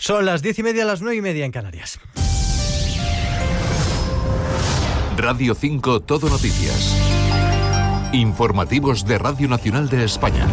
Son las 10:30, las 9:30 en Canarias. Radio 5 Todo Noticias. Informativos de Radio Nacional de España.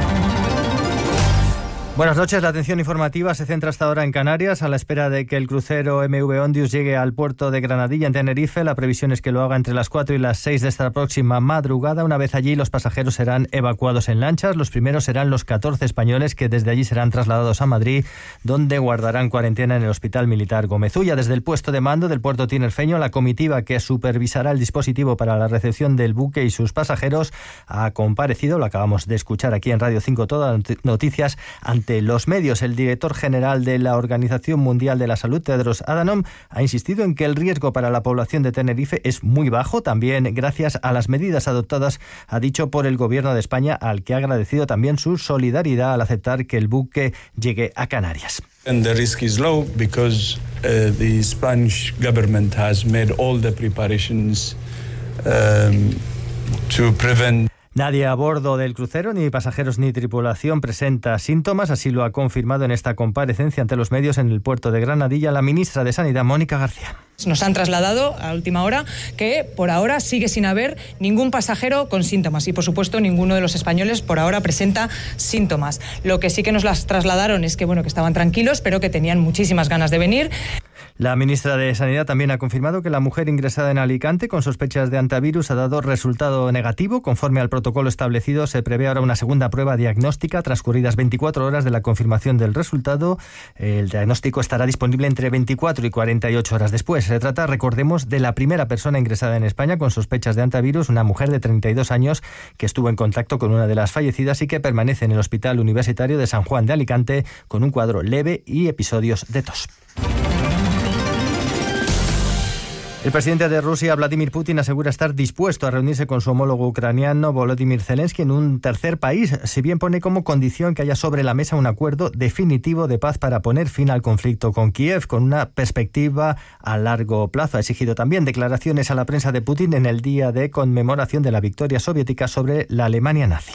Buenas noches. La atención informativa se centra hasta ahora en Canarias. A la espera de que el crucero MV Ondius llegue al puerto de Granadilla, en Tenerife, la previsión es que lo haga entre las 4 y las 6 de esta próxima madrugada. Una vez allí, los pasajeros serán evacuados en lanchas. Los primeros serán los 14 españoles que desde allí serán trasladados a Madrid, donde guardarán cuarentena en el Hospital Militar Gómez Ulla. Desde el puesto de mando del puerto tinerfeño, la comitiva que supervisará el dispositivo para la recepción del buque y sus pasajeros ha comparecido, lo acabamos de escuchar aquí en Radio 5 Todas Noticias, ante los medios. El director general de la Organización Mundial de la Salud, Tedros Adhanom, ha insistido en que el riesgo para la población de Tenerife es muy bajo, también gracias a las medidas adoptadas, ha dicho, por el Gobierno de España, al que ha agradecido también su solidaridad al aceptar que el buque llegue a Canarias. And the risk is low because the Spanish government has made all the preparations to prevent. Nadie a bordo del crucero, ni pasajeros ni tripulación, presenta síntomas. Así lo ha confirmado en esta comparecencia ante los medios en el puerto de Granadilla la ministra de Sanidad, Mónica García. Nos han trasladado a última hora que por ahora sigue sin haber ningún pasajero con síntomas y, por supuesto, ninguno de los españoles por ahora presenta síntomas. Lo que sí que nos las trasladaron es que, que estaban tranquilos, pero que tenían muchísimas ganas de venir. La ministra de Sanidad también ha confirmado que la mujer ingresada en Alicante con sospechas de hantavirus ha dado resultado negativo. Conforme al protocolo establecido, se prevé ahora una segunda prueba diagnóstica transcurridas 24 horas de la confirmación del resultado. El diagnóstico estará disponible entre 24 y 48 horas después. Se trata, recordemos, de la primera persona ingresada en España con sospechas de hantavirus, una mujer de 32 años que estuvo en contacto con una de las fallecidas y que permanece en el Hospital Universitario de San Juan de Alicante con un cuadro leve y episodios de tos. El presidente de Rusia, Vladimir Putin, asegura estar dispuesto a reunirse con su homólogo ucraniano, Volodymyr Zelensky, en un tercer país, si bien pone como condición que haya sobre la mesa un acuerdo definitivo de paz para poner fin al conflicto con Kiev, con una perspectiva a largo plazo. Ha exigido también declaraciones a la prensa de Putin en el día de conmemoración de la victoria soviética sobre la Alemania nazi.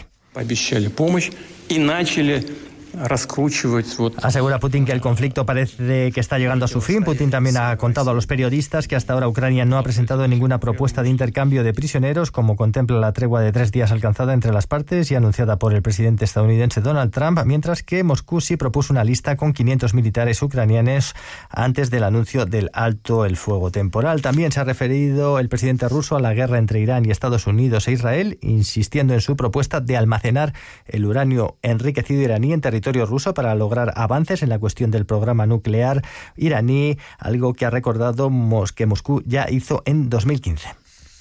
Asegura Putin que el conflicto parece que está llegando a su fin. Putin también ha contado a los periodistas que hasta ahora Ucrania no ha presentado ninguna propuesta de intercambio de prisioneros, como contempla la tregua de 3 días alcanzada entre las partes y anunciada por el presidente estadounidense Donald Trump, mientras que Moscú sí propuso una lista con 500 militares ucranianos antes del anuncio del alto el fuego temporal. También se ha referido el presidente ruso a la guerra entre Irán y Estados Unidos e Israel, insistiendo en su propuesta de almacenar el uranio enriquecido iraní en territorio ruso para lograr avances en la cuestión del programa nuclear iraní, algo que ha recordado que Moscú ya hizo en 2015.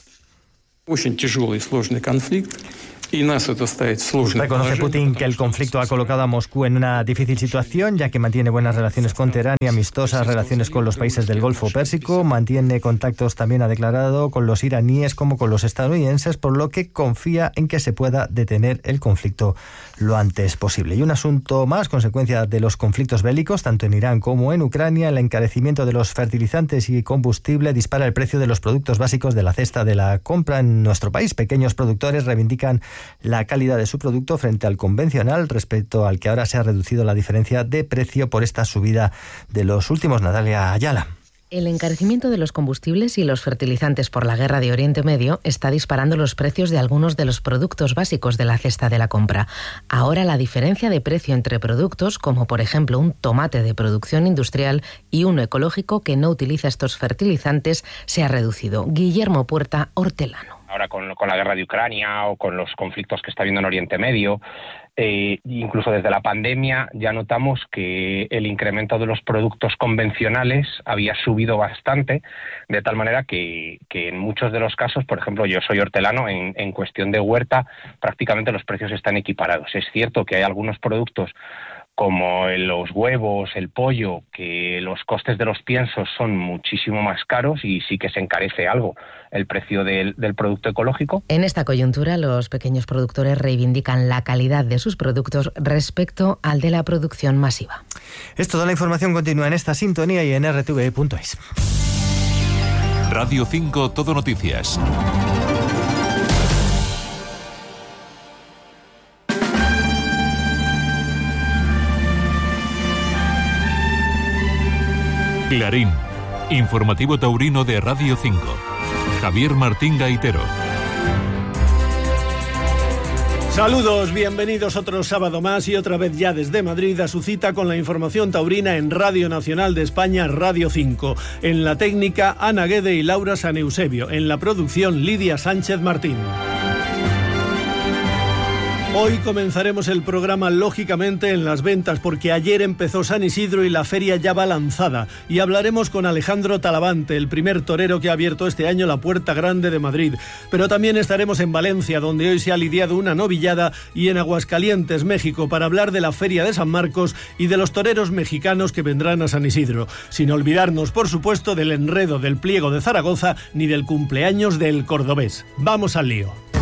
Reconoce Putin que el conflicto ha colocado a Moscú en una difícil situación, ya que mantiene buenas relaciones con Teherán y amistosas relaciones con los países del Golfo Pérsico. Mantiene contactos, también ha declarado, con los iraníes como con los estadounidenses, por lo que confía en que se pueda detener el conflicto lo antes posible. Y un asunto más, consecuencia de los conflictos bélicos, tanto en Irán como en Ucrania, el encarecimiento de los fertilizantes y combustible dispara el precio de los productos básicos de la cesta de la compra en nuestro país. Pequeños productores reivindican la calidad de su producto frente al convencional, respecto al que ahora se ha reducido la diferencia de precio por esta subida de los últimos. Natalia Ayala. El encarecimiento de los combustibles y los fertilizantes por la guerra de Oriente Medio está disparando los precios de algunos de los productos básicos de la cesta de la compra. Ahora la diferencia de precio entre productos, como por ejemplo un tomate de producción industrial y uno ecológico que no utiliza estos fertilizantes, se ha reducido. Guillermo Puerta, hortelano. Ahora con la guerra de Ucrania o con los conflictos que está habiendo en Oriente Medio, incluso desde la pandemia ya notamos que el incremento de los productos convencionales había subido bastante, de tal manera que en muchos de los casos, por ejemplo, yo soy hortelano, en cuestión de huerta prácticamente los precios están equiparados. Es cierto que hay algunos productos como los huevos, el pollo, que los costes de los piensos son muchísimo más caros y sí que se encarece algo el precio del producto ecológico. En esta coyuntura, los pequeños productores reivindican la calidad de sus productos respecto al de la producción masiva. Toda la información continúa en esta sintonía y en rtv.es. Radio 5 Todo Noticias. Clarín, informativo taurino de Radio 5. Javier Martín Gaitero. Saludos, bienvenidos otro sábado más y otra vez ya desde Madrid a su cita con la información taurina en Radio Nacional de España, Radio 5. En la técnica, Ana Guede y Laura San Eusebio. En la producción, Lidia Sánchez Martín. Hoy comenzaremos el programa lógicamente en las ventas porque ayer empezó San Isidro y la feria ya va lanzada y hablaremos con Alejandro Talavante, el primer torero que ha abierto este año la Puerta Grande de Madrid. Pero también estaremos en Valencia, donde hoy se ha lidiado una novillada, y en Aguascalientes, México, para hablar de la Feria de San Marcos y de los toreros mexicanos que vendrán a San Isidro. Sin olvidarnos, por supuesto, del enredo del Pliego de Zaragoza ni del cumpleaños del cordobés. ¡Vamos al lío!